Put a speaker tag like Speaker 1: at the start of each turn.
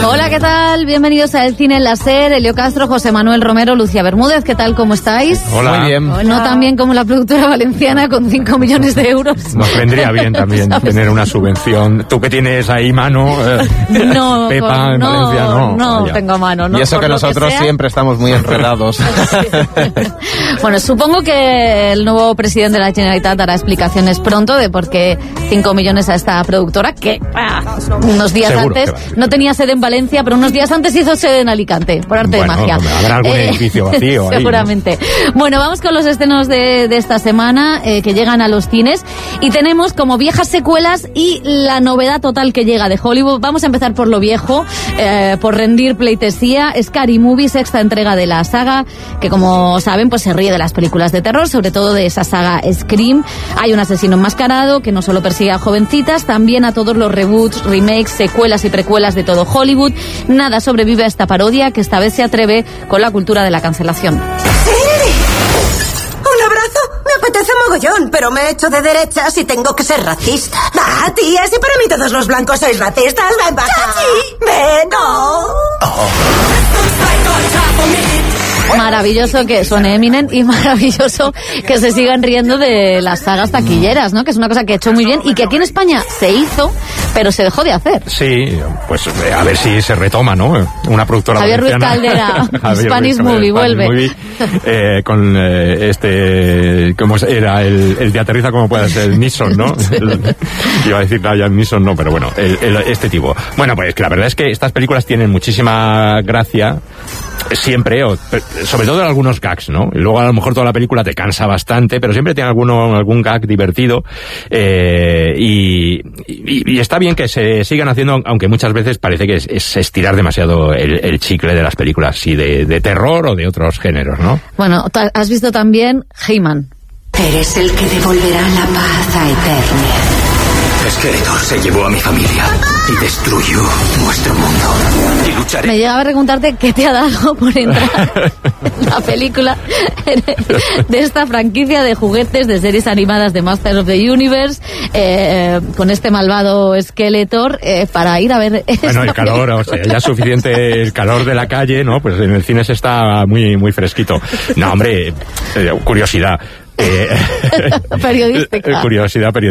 Speaker 1: Hola, ¿qué tal? Bienvenidos a El Cine en la SER, Elio Castro, José Manuel Romero, Lucía Bermúdez. ¿Qué tal? ¿Cómo estáis?
Speaker 2: Hola. Muy bien.
Speaker 1: No tan bien como la productora valenciana con 5 millones de euros.
Speaker 2: Nos vendría bien también tener una subvención. Tú que tienes ahí mano,
Speaker 1: no,
Speaker 2: Pepa, en Valencia,
Speaker 1: no tengo mano. No,
Speaker 3: y eso que nosotros siempre estamos muy enredados.
Speaker 1: Bueno, supongo que el nuevo presidente de la Generalitat dará explicaciones pronto de por qué 5 millones a esta productora, que unos días
Speaker 2: Seguro
Speaker 1: antes no tenía sede en Valencia, pero unos días antes hizo sede en Alicante, por arte de magia.
Speaker 2: Habrá algún edificio vacío ahí,
Speaker 1: seguramente. ¿No? Bueno, vamos con los estrenos de esta semana que llegan a los cines y tenemos como viejas secuelas y la novedad total que llega de Hollywood. Vamos a empezar por lo viejo, por rendir pleitesía. Scary Movie, sexta entrega de la saga, que como saben pues se ríe de las películas de terror, sobre todo de esa saga Scream. Hay un asesino enmascarado que no solo persigue a jovencitas, también a todos los reboots, remakes, secuelas y precuelas de todo Hollywood. Nada sobrevive a esta parodia que esta vez se atreve con la cultura de la cancelación.
Speaker 4: ¡Sí! ¡Un abrazo! Me apetece mogollón, pero me he hecho de derechas y tengo que ser racista. ¡Ah, tía! Si para mí todos los blancos sois racistas, ven para acá. ¡Chachi! ¡Ven, no!
Speaker 1: Maravilloso que suene Eminem y maravilloso que se sigan riendo de las sagas taquilleras, ¿no? Que es una cosa que ha hecho muy bien y que aquí en España se hizo, pero se dejó de hacer.
Speaker 2: Sí, pues a ver si se retoma, ¿no? Una productora
Speaker 1: Javier Ruiz
Speaker 2: valenciana.
Speaker 1: Caldera, Spanish Movie, vuelve.
Speaker 2: Con ¿cómo era? El de Aterriza como pueda ser, Neeson, ¿no?
Speaker 1: Sí.
Speaker 2: Iba a decir Liam Neeson, no, pero bueno, este tipo. Bueno, pues que la verdad es que estas películas tienen muchísima gracia, siempre, sobre todo en algunos gags, ¿no? Y luego a lo mejor toda la película te cansa bastante, pero siempre tiene algún gag divertido, y está bien que se sigan haciendo, aunque muchas veces parece que es estirar demasiado el chicle de las películas, sí, de terror o de otros géneros, ¿no?
Speaker 1: Bueno, has visto también He-Man.
Speaker 4: Eres el que devolverá la paz a Eternia.
Speaker 5: Skeletor se llevó a mi familia y destruyó nuestro mundo. Y lucharé.
Speaker 1: Me llegaba a preguntarte qué te ha dado por entrar en la película de esta franquicia de juguetes, de series animadas de Master of the Universe, con este malvado Skeletor, para ir a ver...
Speaker 2: Bueno, el calor, o sea, ya es suficiente el calor de la calle, ¿no? Pues en el cine se está muy, muy fresquito. No, hombre, curiosidad.
Speaker 1: Periodística.
Speaker 2: Curiosidad periodística.